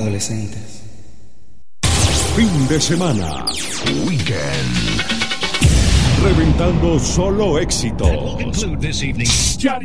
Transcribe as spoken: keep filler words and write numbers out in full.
adolescentes. Fin de semana. Weekend. Reventando solo éxitos.